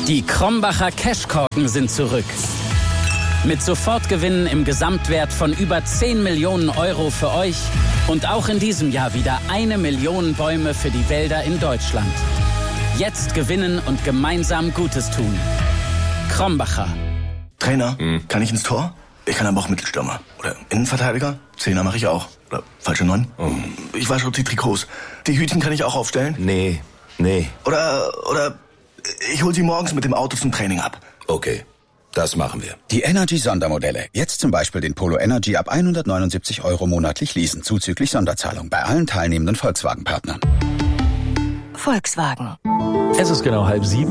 Die Krombacher Cashkorken sind zurück. Mit Sofortgewinnen im Gesamtwert von über 10 Millionen Euro für euch und auch in diesem Jahr wieder 1 Million Bäume für die Wälder in Deutschland. Jetzt gewinnen und gemeinsam Gutes tun. Krombacher. Trainer, kann ich ins Tor? Ich kann aber auch Mittelstürmer. Oder Innenverteidiger? Zehner mache ich auch. Oder falsche 9. Ich wasche die Trikots. Die Hütchen kann ich auch aufstellen? Nee. Oder ich hol sie morgens mit dem Auto zum Training ab. Okay, das machen wir. Die Energy-Sondermodelle. Jetzt zum Beispiel den Polo Energy ab 179 € monatlich leasen, zuzüglich Sonderzahlung bei allen teilnehmenden Volkswagen-Partnern. Volkswagen. Es ist genau 6:30.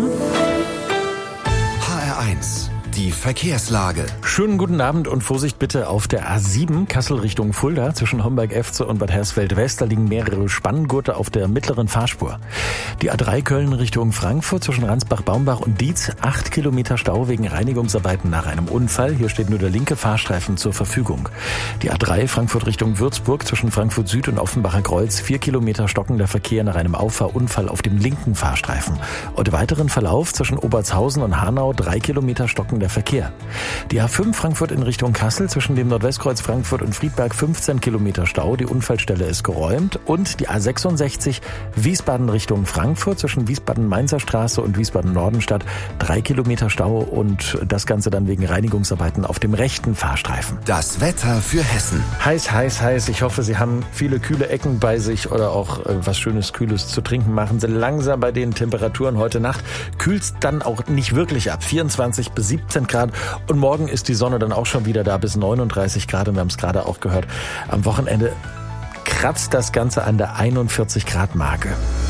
HR1, die Verkehrslage. Schönen guten Abend und Vorsicht bitte auf der A7 Kassel Richtung Fulda zwischen Homberg-Efze und Bad Hersfeld-West. Da liegen mehrere Spanngurte auf der mittleren Fahrspur. Die A3 Köln Richtung Frankfurt zwischen Ransbach-Baumbach und Dietz. 8 Kilometer Stau wegen Reinigungsarbeiten nach einem Unfall. Hier steht nur der linke Fahrstreifen zur Verfügung. Die A3 Frankfurt Richtung Würzburg zwischen Frankfurt Süd und Offenbacher Kreuz. 4 Kilometer stockender Verkehr nach einem Auffahrunfall auf dem linken Fahrstreifen. Und weiteren Verlauf zwischen Obertshausen und Hanau 3 Kilometer stockender Verkehr. Die A5 Frankfurt in Richtung Kassel zwischen dem Nordwestkreuz Frankfurt und Friedberg 15 Kilometer Stau. Die Unfallstelle ist geräumt. Und die A66 Wiesbaden Richtung Frankfurt zwischen Wiesbaden-Mainzer Straße und Wiesbaden-Nordenstadt 3 Kilometer Stau und das Ganze dann wegen Reinigungsarbeiten auf dem rechten Fahrstreifen. Das Wetter für Hessen. Heiß. Ich hoffe, Sie haben viele kühle Ecken bei sich oder auch was Schönes, Kühles zu trinken. Machen Sie langsam bei den Temperaturen heute Nacht. Kühlt's dann auch nicht wirklich ab. 24 bis 17 Grad. Und morgen ist die Sonne dann auch schon wieder da bis 39 Grad. Und wir haben es gerade auch gehört. Am Wochenende kratzt das Ganze an der 41 Grad Marke.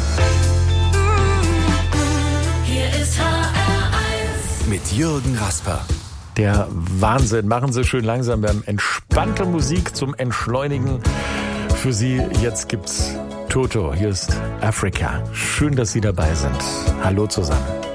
Hier ist HR1 Mit Jürgen Rasper. Der Wahnsinn. Machen Sie schön langsam. Wir haben entspannte Musik zum Entschleunigen. Für Sie jetzt gibt's Toto. Hier ist Africa. Schön, dass Sie dabei sind. Hallo zusammen.